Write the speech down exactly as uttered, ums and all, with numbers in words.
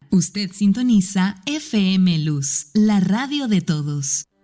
Usted sintoniza F M Luz, la radio de todos.